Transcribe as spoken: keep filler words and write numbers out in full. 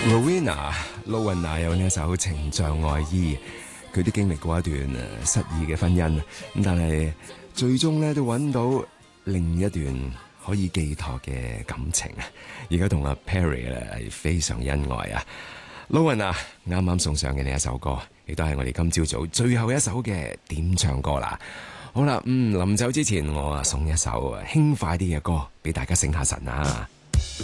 Rowena 露雲娜有呢一首情像愛意，佢都經歷過一段失意嘅婚姻，咁但係最終咧都揾到另一段可以寄託嘅感情啊！而家同阿 Perry 咧係非常恩愛啊！露雲娜啱啱送上嘅呢一首歌，亦都係我哋今朝早最後一首嘅點唱歌啦。好啦，嗯，臨走之前我啊送一首輕快啲嘅歌俾大家醒下神啊！